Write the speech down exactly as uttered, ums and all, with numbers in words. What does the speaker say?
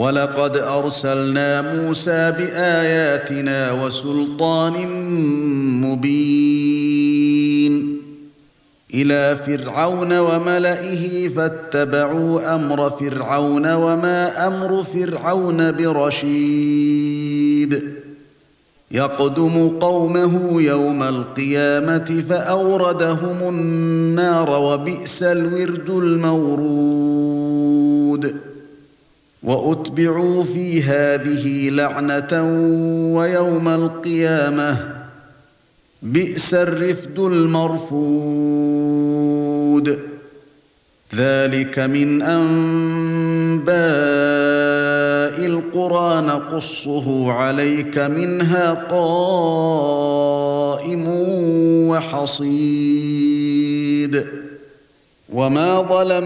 وَلَقَدْ أَرْسَلْنَا مُوسَى بِآيَاتِنَا وَسُلْطَانٍ مُبِينٍ إِلَى فِرْعَوْنَ وَمَلَئِهِ فَاتَّبَعُوا أَمْرَ فِرْعَوْنَ وَمَا أَمْرُ فِرْعَوْنَ بِرَشِيدٍ يَقْدُمُ قَوْمَهُ يَوْمَ الْقِيَامَةِ فَأَوْرَدَهُمُ النَّارَ وَبِئْسَ الْوِرْدُ الْمَوْرُودُ وَأُتْبِعُوا فِي هَذِهِ لَعْنَةً وَيَوْمَ الْقِيَامَةِ بِئْسَ الرِّفْدُ الْمَرْفُودُ ذَلِكَ مِنْ أَنْبَاءِ الْقُرَى نَقُصُّهُ عَلَيْكَ مِنْهَا قَائِمٌ وَحَصِيدٌ وَمَا ظَلَمَ